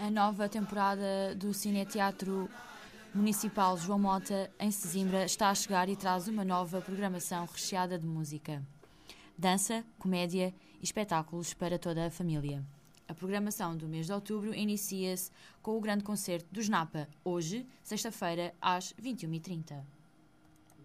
A nova temporada do Cineteatro Municipal João Mota, em Sesimbra, está a chegar e traz uma nova programação recheada de música, dança, comédia e espetáculos para toda a família. A programação do mês de outubro inicia-se com o grande concerto dos Napa, hoje, sexta-feira, às 21h30.